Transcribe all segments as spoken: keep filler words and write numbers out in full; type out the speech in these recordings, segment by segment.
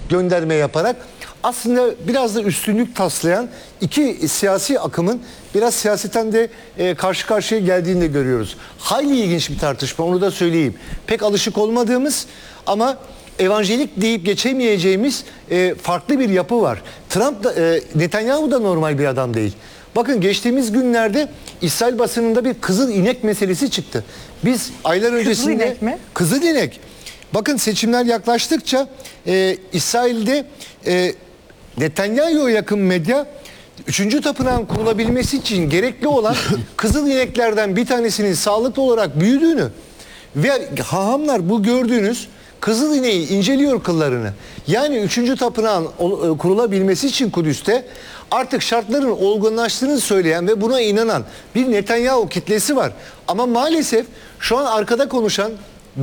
gönderme yaparak aslında biraz da üstünlük taslayan iki siyasi akımın biraz siyaseten de e, karşı karşıya geldiğini de görüyoruz. Hayli ilginç bir tartışma, onu da söyleyeyim. Pek alışık olmadığımız ama evanjelik deyip geçemeyeceğimiz e, farklı bir yapı var. Trump da, e, Netanyahu da normal bir adam değil. Bakın geçtiğimiz günlerde İsrail basınında bir kızıl inek meselesi çıktı. Biz aylar öncesinde... Kızıl inek mi? Kızıl inek. Bakın seçimler yaklaştıkça e, İsrail'de e, Netanyahu'ya yakın medya üçüncü tapınağın kurulabilmesi için gerekli olan kızıl ineklerden bir tanesinin sağlıklı olarak büyüdüğünü ve hahamlar bu gördüğünüz kızıl ineği inceliyor kıllarını. Yani üçüncü tapınağın kurulabilmesi için Kudüs'te artık şartların olgunlaştığını söyleyen ve buna inanan bir Netanyahu kitlesi var. Ama maalesef şu an arkada konuşan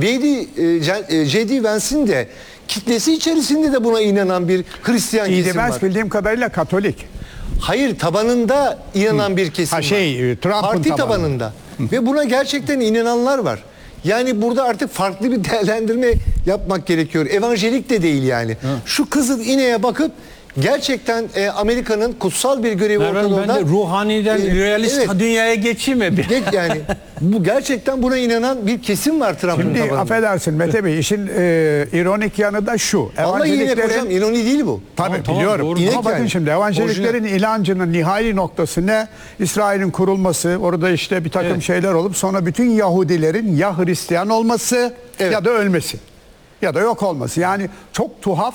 J D Vance'in de kitlesi içerisinde de buna inanan bir Hristiyan kesim var. Vance bildiğim kadarıyla Katolik. Hayır, tabanında inanan bir kesim ha, şey, var. Trump'ın Parti tabanı. tabanında. Ve buna gerçekten inananlar var. Yani burada artık farklı bir değerlendirme yapmak gerekiyor. Evanjelik de değil yani. Hı. Şu kızıl ineğe bakıp gerçekten e, Amerika'nın kutsal bir görevi ortada. Ben de ruhaniden e, realist evet, dünyaya geçeyim mi? Geç yani. Bu gerçekten buna inanan bir kesim var Trump'ın Şimdi tabanında. affedersin Mete Bey, işin e, ironik yanı da şu. Vallahi inek hocam, ironi değil bu. Tabii tamam, biliyorum. Tamam, Ama yani. bakın şimdi evangeliklerin Orijinal. ilancının nihai noktası ne? İsrail'in kurulması, orada işte bir takım Evet. şeyler olup sonra bütün Yahudilerin ya Hristiyan olması evet. ya da ölmesi. Ya da yok olması. Yani çok tuhaf,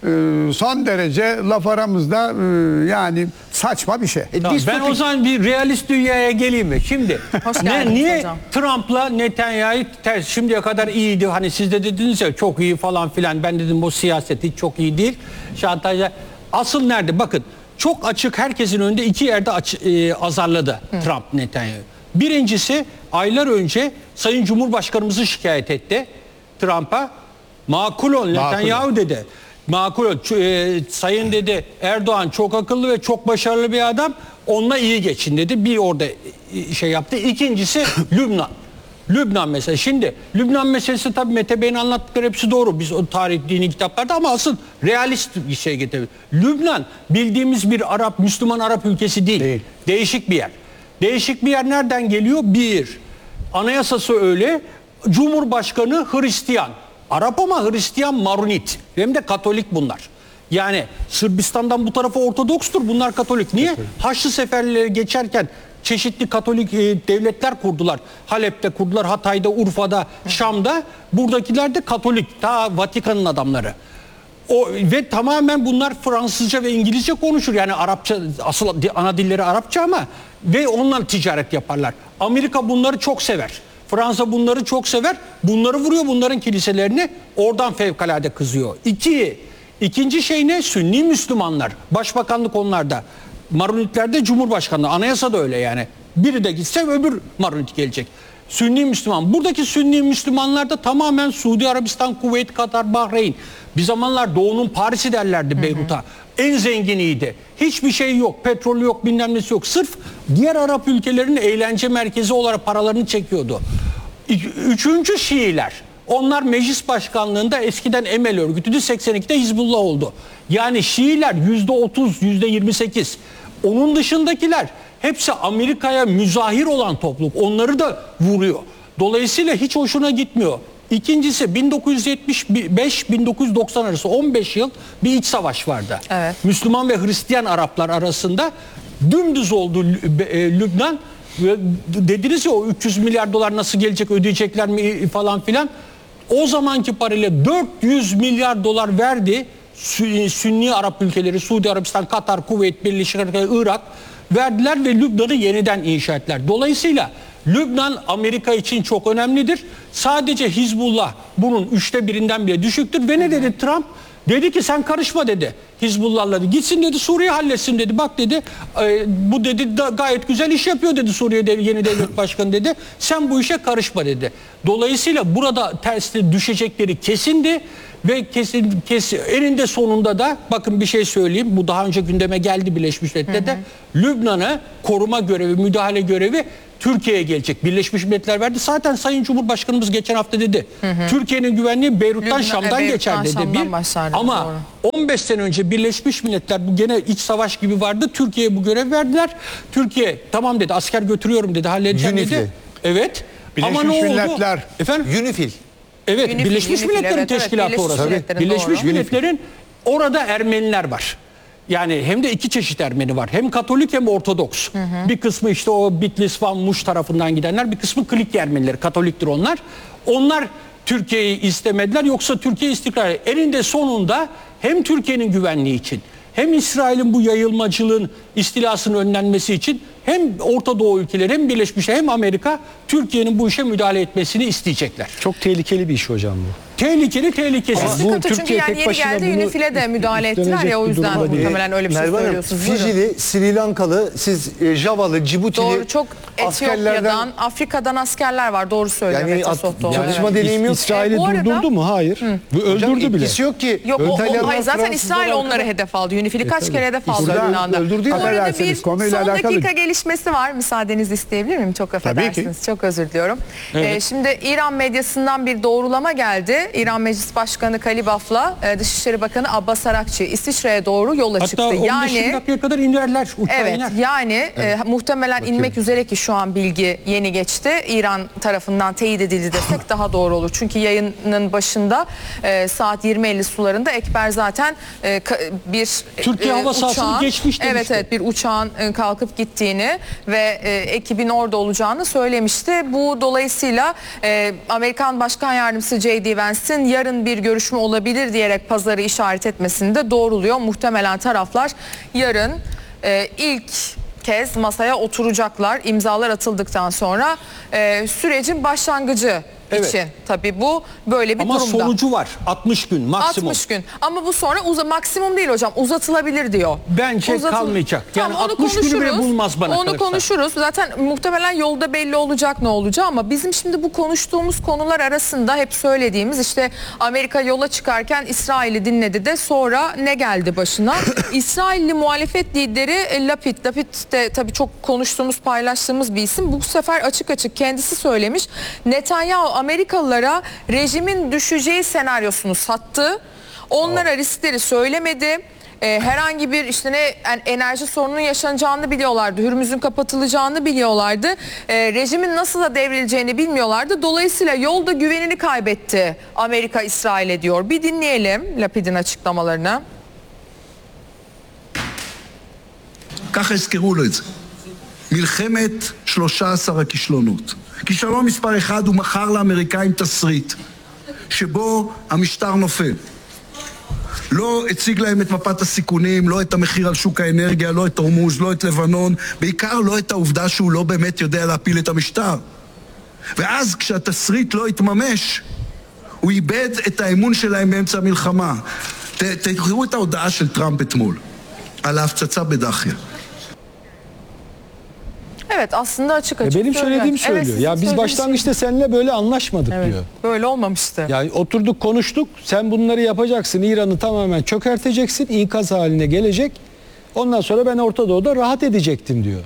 son derece laf aramızda yani saçma bir şey. E, tamam, ben o zaman bir realist dünyaya geleyim mi? Şimdi ne, niye hocam. Trump'la Netanyahu ters, şimdiye kadar iyiydi. Hani siz de dediniz ya çok iyi falan filan. Ben dedim bu siyaset hiç çok iyi değil. Şantajla. Asıl nerede? Bakın çok açık, herkesin önünde iki yerde aç, e, azarladı Hı. Trump Netanyahu. Birincisi aylar önce Sayın Cumhurbaşkanımızı şikayet etti Trump'a. Makul ol Netanyahu dedi. Makul ol. E, sayın dedi Erdoğan çok akıllı ve çok başarılı bir adam. Onunla iyi geçin dedi. Bir orada şey yaptı. İkincisi Lübnan. Lübnan mesela. Şimdi Lübnan meselesi tabii Mete Bey'in anlattıkları hepsi doğru. Biz o tarih dini kitaplarda ama asıl realist bir şey getirdi. Lübnan bildiğimiz bir Arap, Müslüman Arap ülkesi değil. değil. Değişik bir yer. Değişik bir yer nereden geliyor? Bir, anayasası öyle. Cumhurbaşkanı Hristiyan. Arap ama Hristiyan Maronit. Hem de Katolik bunlar. Yani Sırbistan'dan bu tarafa Ortodokstur. Bunlar Katolik. Niye? Haçlı seferleri geçerken çeşitli Katolik e, devletler kurdular. Halep'te kurdular, Hatay'da, Urfa'da, Şam'da. Buradakiler de Katolik. Ta Vatikan'ın adamları. O, ve tamamen bunlar Fransızca ve İngilizce konuşur. Yani Arapça, asıl ana dilleri Arapça ama ve onunla ticaret yaparlar. Amerika bunları çok sever. Fransa bunları çok sever. Bunları vuruyor, bunların kiliselerini. Oradan fevkalade kızıyor. İki, ikinci şey ne? Sünni Müslümanlar. Başbakanlık onlarda. Maronitlerde Cumhurbaşkanlığı. Anayasa da öyle yani. Biri de gitse öbür Maronit gelecek. Sünni Müslüman. Buradaki Sünni Müslümanlar da tamamen Suudi Arabistan, Kuveyt, Katar, Bahreyn. Bir zamanlar Doğu'nun Paris'i derlerdi Beyrut'a. En zenginiydi. Hiçbir şey yok. Petrolü yok, bilmem nesi yok. Sırf diğer Arap ülkelerinin eğlence merkezi olarak paralarını çekiyordu. Üçüncü Şiiler. Onlar meclis başkanlığında eskiden Emel örgütüydü. seksen ikide Hizbullah oldu. Yani Şiiler yüzde otuz, yüzde yirmi sekiz. Onun dışındakiler hepsi Amerika'ya müzahir olan topluluk. Onları da vuruyor. Dolayısıyla hiç hoşuna gitmiyor. İkincisi bin dokuz yüz yetmiş beş bin dokuz yüz doksan arası on beş yıl bir iç savaş vardı. Evet. Müslüman ve Hristiyan Araplar arasında dümdüz oldu Lübnan. Dediniz ya o üç yüz milyar dolar nasıl gelecek, ödeyecekler mi falan filan. O zamanki parayla dört yüz milyar dolar verdi Sünni Arap ülkeleri, Suudi Arabistan, Katar, Kuveyt, Birleşik Krallık, Irak verdiler ve Lübnan'ı yeniden inşa ettiler. Dolayısıyla Lübnan Amerika için çok önemlidir. Sadece Hizbullah bunun üçte birinden bile düşüktür. Ve ne dedi Trump? Dedi ki sen karışma dedi Hizbullah'la. Gitsin dedi Suriye halletsin dedi. Bak dedi e, bu dedi da gayet güzel iş yapıyor dedi Suriye'de yeni devlet başkanı dedi. Sen bu işe karışma dedi. Dolayısıyla burada tersine düşecekleri kesindi. Ve kesin, kesin eninde sonunda da bakın bir şey söyleyeyim. Bu daha önce gündeme geldi Birleşmiş Milletler'de de. Lübnan'a koruma görevi, müdahale görevi Türkiye'ye gelecek. Birleşmiş Milletler verdi. Zaten Sayın Cumhurbaşkanımız geçen hafta dedi. Türkiye'nin güvenliği Beyrut'tan, Lübnan- Şam'dan e, geçer Beyrut'tan, dedi. Şam'dan Bir. başlar dedi, Ama doğru. on beş sene önce Birleşmiş Milletler bu gene iç savaş gibi vardı. Türkiye'ye bu görev verdiler. Türkiye tamam dedi, asker götürüyorum dedi, halledeceğim UNIFIL. dedi. Evet. Birleşmiş Ama ne oldu? Milletler. Efendim? UNIFIL. Evet, UNIFIL, Birleşmiş UNIFIL, Milletler'in evet, evet, teşkilatı Birleşmiş orası. Milletler'in, Birleşmiş doğru. Milletler'in orada Ermeniler var. Yani hem de iki çeşit Ermeni var. Hem Katolik hem Ortodoks. Bir kısmı işte o Bitlis, Van, Muş tarafından gidenler. Bir kısmı Klik Ermenileri. Katoliktir onlar. Onlar Türkiye'yi istemediler. Yoksa Türkiye istikrar. Elinde sonunda hem Türkiye'nin güvenliği için hem İsrail'in bu yayılmacılığın istilasının önlenmesi için hem Orta Doğu ülkeleri hem Birleşmiş hem Amerika Türkiye'nin bu işe müdahale etmesini isteyecekler. Çok tehlikeli bir iş hocam bu. Tehlikeli tehlikesiz. Ama bu Sıkıntı çünkü Türkiye yani tek yeri başına geldi bunu UNIFIL'e de müdahale ettiler üstlenecek ya, o bir yüzden durumda değil. muhtemelen öyle bir şey Merve Hanım, söylüyorsunuz. Buyurun. Ficili, Sri Lankalı, siz e, Javalı, Cibutili Doğru, çok askerlerden Etiyopya'dan, Afrika'dan askerler var. Doğru söylüyor Yani Mete at- Sotto. çalışma Evet. deneyimi yok. İsrail'i E, bu arada- durdurdu mu? Hayır. Bu Hocam öldürdü bile. etkisi yok ki. Yok o, o, İtalyanlar, hayır, zaten Fransızlar İsrail onları arkada. hedef aldı. UNIFIL'i kaç kere hedef aldı Burada Lübnan'da. öldürdüğü Bu arada affedersiniz, bir konuyla son alakalı. dakika gelişmesi var. Müsaadenizi isteyebilir miyim? Çok affedersiniz. Çok özür diliyorum. Evet. Ee, şimdi İran medyasından bir doğrulama geldi. İran Meclis Başkanı Kalibaf'la e, Dışişleri Bakanı Abbas Arakçı İsviçre'ye doğru yola Hatta çıktı. on beş Yani dakikaya kadar inerler. Uçağa evet, iner. yani e, muhtemelen inmek üzere ki şu an bilgi yeni geçti. İran tarafından teyit edildi desek daha doğru olur. Çünkü yayının başında e, saat yirmi elli sularında Ekber zaten e, ka- bir Türkiye hava sahasını geçmiş Evet demişti. evet, bir uçağın e, kalkıp gittiğini ve e, ekibin orada olacağını söylemişti. Bu dolayısıyla e, Amerikan Başkan Yardımcısı J D Vance'in yarın bir görüşme olabilir diyerek pazarı işaret etmesini de doğruluyor. Muhtemelen taraflar yarın e, ilk kez masaya oturacaklar. İmzalar atıldıktan sonra e, sürecin başlangıcı Evet. için tabii bu böyle bir Ama durumda. sonucu var. altmış gün maksimum. altmış gün. Ama bu sonra uza, maksimum değil hocam. Uzatılabilir diyor. Bence kalmayacak. Yani onu altmış günü bile konuşuruz. bulmaz bana Onu kalırsa. konuşuruz. Zaten muhtemelen yolda belli olacak ne olacağı, ama bizim şimdi bu konuştuğumuz konular arasında hep söylediğimiz işte Amerika yola çıkarken İsrail'i dinledi de sonra ne geldi başına? İsrailli muhalefet lideri Lapid. Lapid de tabii çok konuştuğumuz, paylaştığımız bir isim. Bu sefer açık açık kendisi söylemiş. Netanyahu Amerikalılara rejimin düşeceği senaryosunu sattı. Onlara riskleri söylemedi. Ee, herhangi bir işte ne yani enerji sorununun yaşanacağını biliyorlardı. Hürmüz'ün kapatılacağını biliyorlardı. Ee, rejimin nasıl da devrileceğini bilmiyorlardı. Dolayısıyla yolda güvenini kaybetti Amerika İsrail'e diyor. Bir dinleyelim Lapid'in açıklamalarını. ככה הזכרו לו את זה. מלחמת שלושה עשר הכישלונות. כישלון מספר אחד הוא מכר לאמריקאים תסריט שבו המשטר נופל. לא הציג להם את מפת הסיכונים, לא את המחיר על שוק האנרגיה, לא את הורמוז, לא את לבנון, בעיקר לא את העובדה שהוא לא באמת יודע להפיל את המשטר. ואז כשהתסריט לא התממש, הוא איבד את האמון שלהם באמצע המלחמה. ת, תראו את ההודעה של טראמפ אתמול על ההפצצה בדחיה. Evet, aslında açık E açık benim söylüyor. söylediğim Evet, söylüyor. sizin Ya biz söylediğiniz başlangıçta seninle böyle anlaşmadık şey. Evet, diyor. böyle olmamıştı. Yani oturduk konuştuk. Sen bunları yapacaksın. İran'ı tamamen çökerteceksin. İnkaz haline gelecek. Ondan sonra ben Orta Doğu'da rahat edecektim diyor.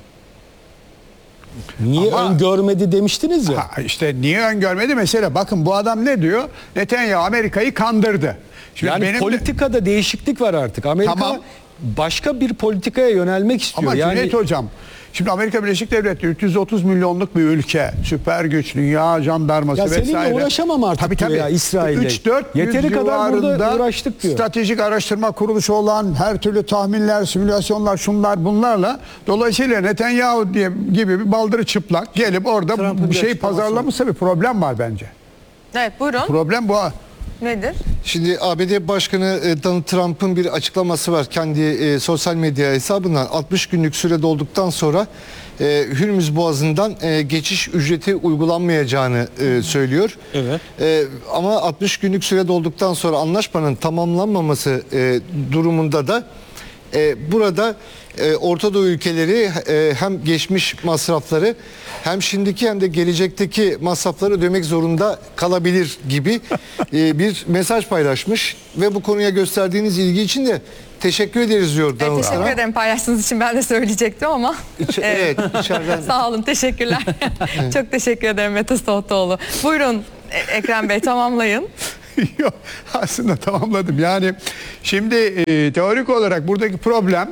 Niye Ama- öngörmedi demiştiniz ya. Ha, işte niye öngörmedi mesele. Bakın bu adam ne diyor? Netanyahu Amerika'yı kandırdı. Şimdi Yani benim de- politikada değişiklik var artık. Amerika Tamam. başka bir politikaya yönelmek istiyor. Ama yani Cüneyt Hocam, şimdi Amerika Birleşik Devletleri üç yüz otuz milyonluk bir ülke. Süper güç, dünya jandarması Ya seninle vesaire. uğraşamam artık diyor ya İsrail'le. üç dört Yeteri kadar burada civarında uğraştık diyor. Stratejik araştırma kuruluşu olan her türlü tahminler, simülasyonlar, şunlar bunlarla. Dolayısıyla Netanyahu diye gibi bir baldırı çıplak gelip orada Trump'ın bir bir şey açıklaması pazarlamışsa bir problem var bence. Evet, buyurun. Problem bu. Nedir? Şimdi A B D Başkanı e, Donald Trump'ın bir açıklaması var kendi e, sosyal medya hesabından. altmış günlük süre dolduktan sonra e, Hürmüz Boğazı'ndan e, geçiş ücreti uygulanmayacağını e, söylüyor. Evet. E, ama altmış günlük süre dolduktan sonra anlaşmanın tamamlanmaması e, durumunda da e, burada e, Orta Doğu ülkeleri e, hem geçmiş masrafları hem şimdiki hem de gelecekteki masrafları ödemek zorunda kalabilir gibi e, bir mesaj paylaşmış ve bu konuya gösterdiğiniz ilgi için de teşekkür ederiz diyor Evet, Donald teşekkür Trump. ederim paylaştığınız için, ben de söyleyecektim ama. İçe- evet, içeriden. Sağ olun, teşekkürler. Çok teşekkür ederim Mete Soğutoğlu. Buyurun e- Ekrem Bey, tamamlayın. Yok, aslında tamamladım. Yani şimdi e, teorik olarak buradaki problem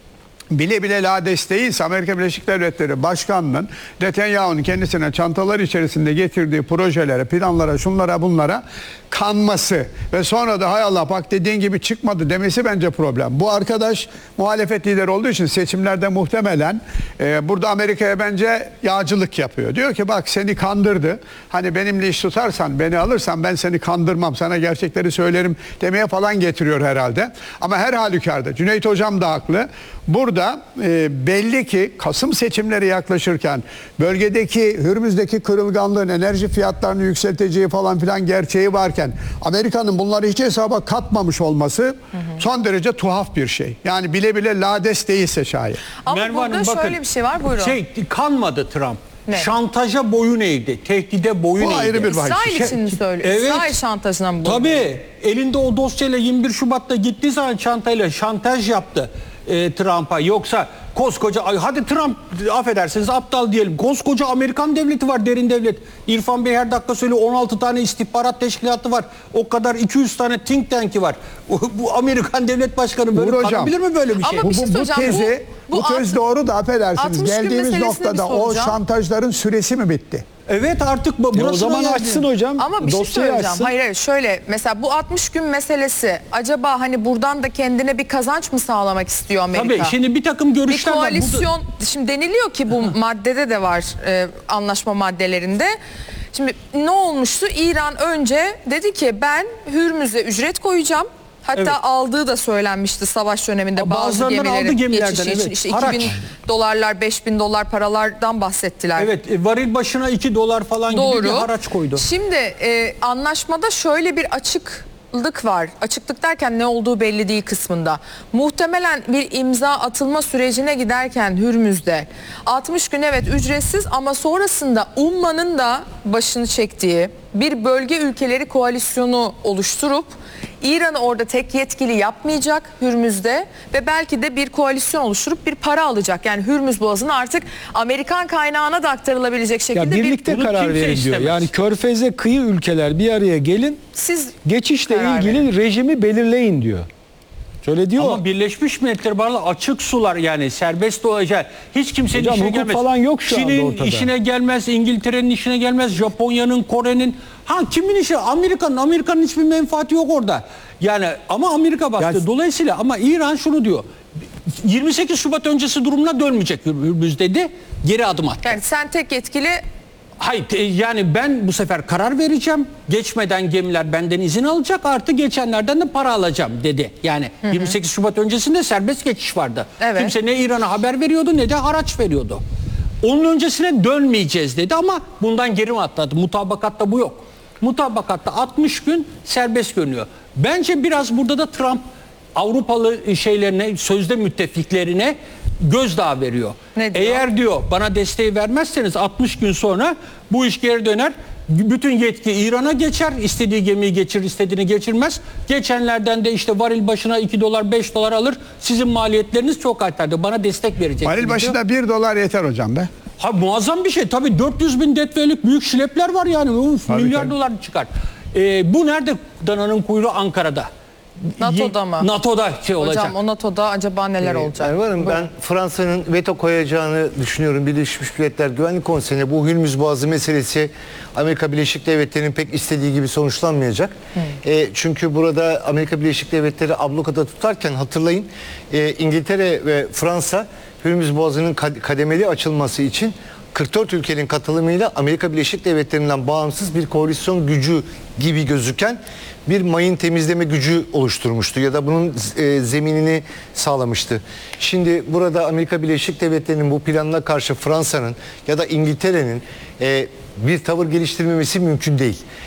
bile bile lades değilse Amerika Birleşik Devletleri Başkanı'nın Netanyahu'nun kendisine çantalar içerisinde getirdiği projelere, planlara, şunlara bunlara kanması ve sonra da hay Allah bak dediğin gibi çıkmadı demesi bence problem. Bu arkadaş muhalefet lideri olduğu için seçimlerde muhtemelen e, burada Amerika'ya bence yağcılık yapıyor. Diyor ki bak seni kandırdı. Hani benimle iş tutarsan, beni alırsan ben seni kandırmam, sana gerçekleri söylerim demeye falan getiriyor herhalde. Ama her halükarda Cüneyt Hocam da haklı. Burada e, belli ki Kasım seçimleri yaklaşırken bölgedeki Hürmüz'deki kırılganlığın enerji fiyatlarını yükselteceği falan filan gerçeği varken Amerika'nın bunları hiç hesaba katmamış olması hı hı. son derece tuhaf bir şey. Yani bile bile lades değilse şayet. Ama Merve burada Hanım, bakın, şöyle bir şey var, buyurun. Şey kanmadı Trump. Ne? Şantaja boyun eğdi. Tehdide boyun Bu eğdi. ayrı bir bahis. İsrail Şey- için mi söylüyor? Evet. İsrail şantajına mı bulunuyor? Tabii elinde o dosyayla yirmi bir Şubat'ta gittiği zaman çantayla şantaj yaptı e, Trump'a. Yoksa koskoca, ay hadi Trump affedersiniz aptal diyelim. Koskoca Amerikan devleti var, derin devlet. İrfan Bey her dakika söylüyor, on altı tane istihbarat teşkilatı var. O kadar iki yüz tane think tank'i var. Bu, bu Amerikan devlet başkanı böyle Uğur Hocam, kalabilir mi böyle bir şey? Ama Bu, bir şey bu, bu söyleyeceğim. tezi, Bu- bu, bu tez alt- doğru da affedersiniz. altmış gün Geldiğimiz meselesini bir noktada o soracağım. şantajların süresi mi bitti? Evet artık bu- E o burasına zaman geldi. açsın hocam. Ama bir şey dosyayı söyleyeceğim. açsın. Hayır hayır, şöyle mesela bu altmış gün meselesi acaba hani buradan da kendine bir kazanç mı sağlamak istiyor Amerika? Tabii şimdi bir takım bir görüşler var. Burada- koalisyon, şimdi deniliyor ki bu maddede de var, e, anlaşma maddelerinde. Şimdi ne olmuştu? İran önce dedi ki ben Hürmüz'e ücret koyacağım. Hatta Evet. aldığı da söylenmişti savaş döneminde Aa, bazı bazılarından gemilerin aldı gemilerden, geçişi için. evet. İşte Haraç. iki bin dolarlar, beş bin dolar paralardan bahsettiler. Evet, e, varil başına iki dolar falan Doğru. gibi bir haraç koydu. Şimdi e, anlaşmada şöyle bir açıklık var. Açıklık derken ne olduğu belli değil kısmında. Muhtemelen bir imza atılma sürecine giderken Hürmüz'de altmış gün evet ücretsiz ama sonrasında ummanın da başını çektiği bir bölge ülkeleri koalisyonu oluşturup İran'ı orada tek yetkili yapmayacak Hürmüz'de ve belki de bir koalisyon oluşturup bir para alacak. Yani Hürmüz Boğazı'nı artık Amerikan kaynağına da aktarılabilecek şekilde Ya birlikte Bunu karar kimse verin diyor. istemez. Yani Körfez'e kıyı ülkeler bir araya gelin, bir siz geçişle karar ilgili verin. rejimi belirleyin diyor. Şöyle diyor. Ama Birleşmiş Milletler Barlı açık sular, yani serbest olacak. Hiç kimsenin Hocam, işine hukuk gelmez. falan yok şu anda Çin'in ortada. işine gelmez, İngiltere'nin işine gelmez, Japonya'nın, Kore'nin. Ha kimin işi? Amerika'nın. Amerika'nın hiçbir menfaati yok orada. Yani ama Amerika bastı. Ya- Dolayısıyla ama İran şunu diyor. yirmi sekiz Şubat öncesi durumuna dönmeyecek Hürmüz dedi. Geri adım attı. Yani sen tek yetkili Hayır e, yani ben bu sefer karar vereceğim. Geçmeden gemiler benden izin alacak. Artı geçenlerden de para alacağım dedi. Yani yirmi sekiz Şubat öncesinde serbest geçiş vardı. Evet. Kimse ne İran'a haber veriyordu ne de haraç veriyordu. Onun öncesine dönmeyeceğiz dedi ama bundan geri mi atladı? Mutabakatta bu yok. Mutabakatta altmış gün serbest görünüyor. Bence biraz burada da Trump Avrupalı şeylerine, sözde müttefiklerine gözdağı veriyor. Ne diyor? Eğer diyor bana desteği vermezseniz altmış gün sonra bu iş geri döner. Bütün yetki İran'a geçer. İstediği gemiyi geçirir, istediğini geçirmez. Geçenlerden de işte varil başına iki dolar, beş dolar alır. Sizin maliyetleriniz çok artar. Bana destek verecek. Varil başına bir dolar yeter hocam be. Ha, muazzam bir şey. Tabii dört yüz bin detvelik büyük şilepler var yani. Uf, Tabii, milyar tabii. dolar çıkar. Ee, bu nerede? Dananın kuyruğu Ankara'da. NATO'da mı? NATO'da şey olacak. Hocam o NATO'da acaba neler olacak? Merve Hanım, ben Fransa'nın veto koyacağını düşünüyorum. Birleşmiş Milletler Güvenlik Konseyi'ne bu Hürmüz Boğazı meselesi Amerika Birleşik Devletleri'nin pek istediği gibi sonuçlanmayacak. E, çünkü burada Amerika Birleşik Devletleri ablukada tutarken hatırlayın e, İngiltere ve Fransa Hürmüz Boğazı'nın kad- kademeli açılması için kırk dört ülkenin katılımıyla Amerika Birleşik Devletleri'nden bağımsız bir koalisyon gücü gibi gözüken bir mayın temizleme gücü oluşturmuştu ya da bunun e, zeminini sağlamıştı. Şimdi burada Amerika Birleşik Devletleri'nin bu planına karşı Fransa'nın ya da İngiltere'nin e, bir tavır geliştirmemesi mümkün değil.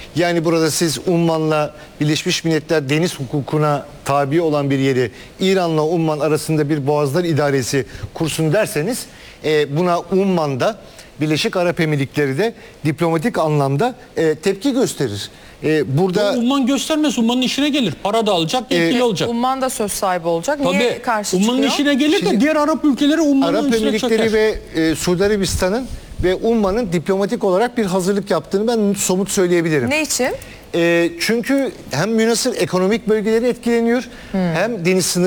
Yani burada siz Umman'la Birleşmiş Milletler deniz hukukuna tabi olan bir yeri İran'la Umman arasında bir boğazlar idaresi kursun derseniz e, buna Umman'da Birleşik Arap Emirlikleri de diplomatik anlamda e, tepki gösterir. E, burada Umman göstermez. Umman'ın işine gelir. Para da alacak, yetkili olacak. Umman da söz sahibi olacak. Niye Tabii. karşı Umman'ın çıkıyor? işine gelir de Şimdi- diğer Arap ülkeleri Umman'ın Arap üstüne Emirlikleri çöker. ve e, Suudi Arabistan'ın ve Umman'ın diplomatik olarak bir hazırlık yaptığını ben somut söyleyebilirim. Ne için? E, çünkü hem münhasır ekonomik bölgeleri etkileniyor hem deniz sınırı